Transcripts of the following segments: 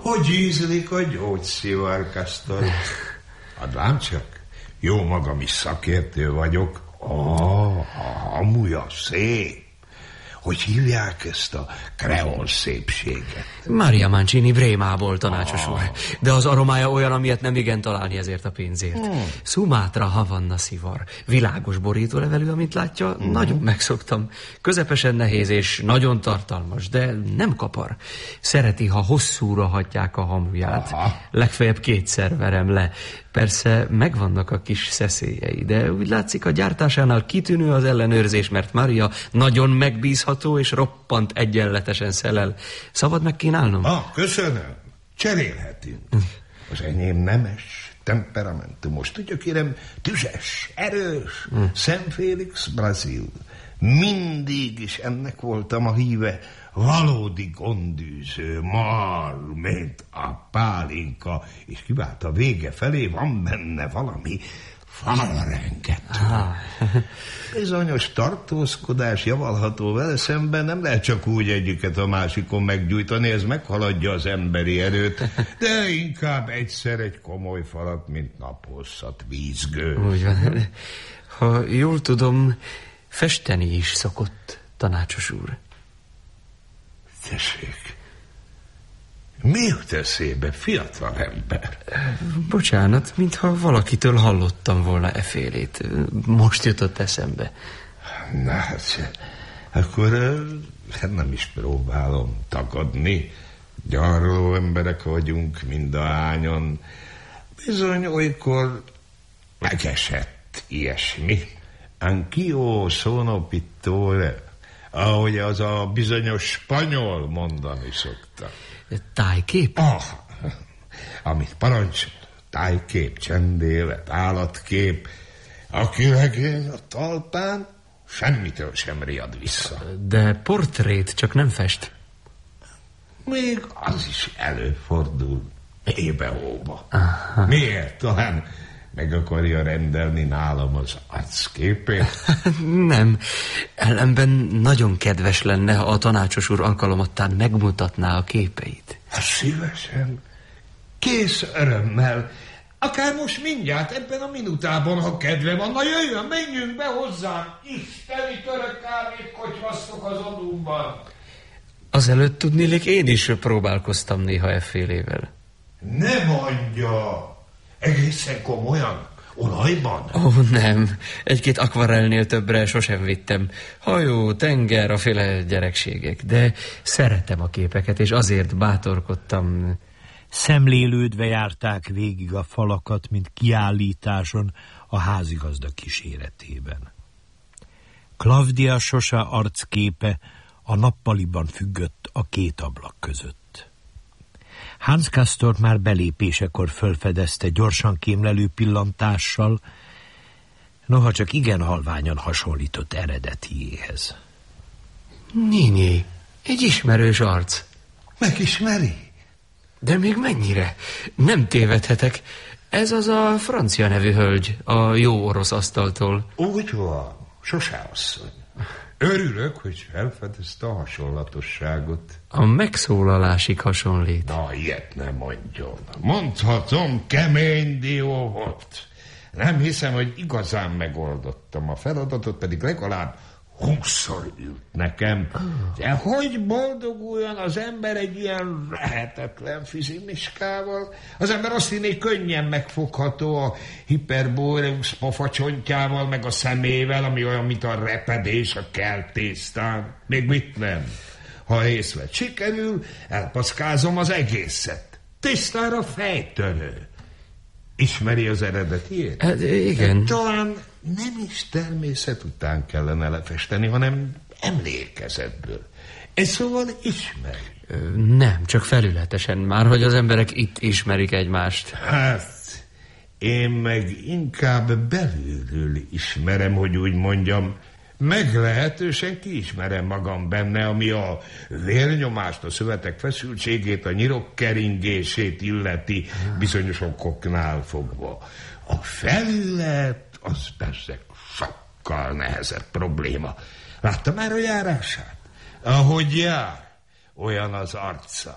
Hogy ízlik a gyógyszivar, Kastor? Add lám csak, jó magam is szakértő vagyok. A hamuja szép. Hogy hívják ezt a kreol szépséget? Maria Mancini Brémából, tanácsos úr. De az aromája olyan, amilyet nem igen találni ezért a pénzért. Sumatra Havanna szivar. Világos borítólevelű, amit látja, nagyon megszoktam. Közepesen nehéz és nagyon tartalmas, de nem kapar. Szereti, ha hosszúra hagyják a hamuját. Legfeljebb 2-szer verem le. Persze megvannak a kis szeszélyei, de úgy látszik, a gyártásánál kitűnő az ellenőrzés, mert Maria nagyon megbízható és roppant egyenletesen szelel. Szabad megkínálnom? Köszönöm. Cserélhetünk. Az enyém nemes, temperamentumos, tudja kérem, tüzes, erős, Szent Félix brazil. Mindig is ennek voltam a híve. Valódi gondűző, mar, mint a pálinka, és kivált a vége felé, van benne valami falrengető. Bizonyos tartózkodás javalható vele szemben, nem lehet csak úgy egyiket a másikon meggyújtani, ez meghaladja az emberi erőt, de inkább egyszer egy komoly falat, mint naphosszat vízgő. Úgy van. Ha jól tudom, festeni is szokott, tanácsos úr. Tessék, mi jut eszébe, fiatal ember? Bocsánat, mintha valakitől hallottam volna efélét. Most jutott eszembe. Na, hát, akkor nem is próbálom tagadni. Gyarló emberek vagyunk mindahányan. Bizony olykor megesett ilyesmi. Anch'io sono pittore, ahogy az a bizonyos spanyol mondani szokta. Tájkép? Amit parancsol, tájkép, csendélet, állatkép. Aki legény a talpán, semmitől sem riad vissza. De portrét csak nem fest. Még az is előfordul, ébe-óba. Miért? Talán meg akarja rendelni nálam az arcképét? Nem. Ellenben nagyon kedves lenne, ha a tanácsos úr alkalomattán megmutatná a képeit. Szívesen. Kész örömmel. Akár most mindjárt, ebben a minutában, ha kedve van. Na jöjjön, menjünk be hozzám. Isteni török kávét kotyvasztok az adómban. Azelőtt tudnélik, én is próbálkoztam néha effélével. Ne mondja! Egészen komolyan? Olajban? Nem. 1-2 akvarelnél többre sosem vittem. Hajó, tenger, a féle gyerekségek. De szeretem a képeket, és azért bátorkodtam. Szemlélődve járták végig a falakat, mint kiállításon a házigazda kíséretében. Claudia Sosa arcképe a nappaliban függött a 2 ablak között. Hans Castor már belépésekor fölfedezte gyorsan kémlelő pillantással, noha csak igen halványan hasonlított eredetiéhez. Nini, egy ismerős arc. Megismeri? De még mennyire? Nem tévedhetek. Ez az a francia nevű hölgy, a jó orosz asztaltól. Úgy van, Sosá asszony. Örülök, hogy felfedezte a hasonlatosságot. A megszólalásig hasonlít. Na, ilyet nem mondjon. Mondhatom, kemény dió volt. Nem hiszem, hogy igazán megoldottam a feladatot, pedig legalább 20-szor ült nekem. De hogy boldoguljon az ember egy ilyen lehetetlen fizimiskával? Az ember azt hinné, könnyen megfogható a Hyperboreus pofacsontjával, meg a szemével, ami olyan, mint a repedés a keltésztán. Még mit nem? Ha észre sikerül, elpaszkázom az egészet. Tisztára fejtörő. Ismeri az eredetiét? Hát, igen. Talán nem is természet után kellene lefesteni, hanem emlékezetből. Ez szóval ismeri. Nem, csak felületesen már, hogy az emberek itt ismerik egymást. Hát, én meg inkább belülről ismerem, hogy úgy mondjam. Meglehetősen kiismerem magam benne, ami a vérnyomást, a szövetek feszültségét, a nyirok keringését illeti bizonyos okoknál fogva. A felület az persze sokkal nehezebb probléma. Látta már a járását? Ahogy jár, olyan az arca.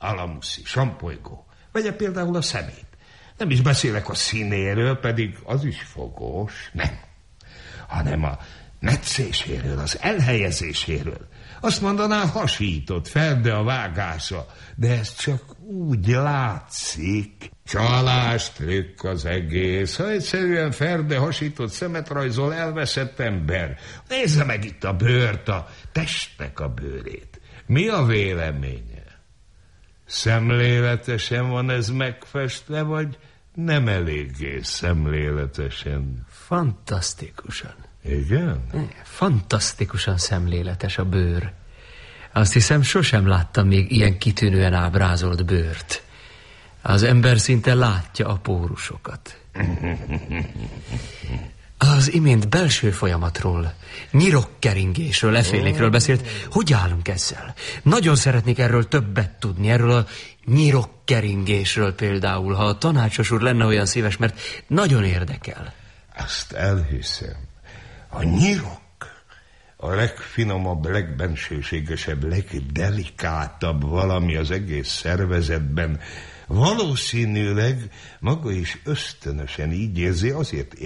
alamuszi, sampolygó, vagy például a szemét. Nem is beszélek a színéről, pedig az is fogós, nem. Hanem a metszéséről, az elhelyezéséről. Azt mondaná, hasított, ferde a vágása, de ez csak úgy látszik. Csalás trükk az egész. Ha egyszerűen ferde hasított szemet rajzol, elveszett ember. Nézze meg itt a bőrt, a testnek a bőrét. Mi a véleménye? Szemléletesen van ez megfestve, vagy nem eléggé szemléletesen? Fantasztikusan. Igen? Fantasztikusan szemléletes a bőr. Azt hiszem, sosem láttam még ilyen kitűnően ábrázolt bőrt. Az ember szinte látja a pórusokat. Az imént belső folyamatról, nyirokkeringésről, lefélékről beszélt. Hogy állunk ezzel? Nagyon szeretnék erről többet tudni, erről a nyirokkeringésről például, ha a tanácsos úr lenne olyan szíves, mert nagyon érdekel. Azt elhiszem. A nyirok a legfinomabb, legbensőségesebb, legdelikátabb valami az egész szervezetben. Valószínűleg maga is ösztönösen így érzi, azért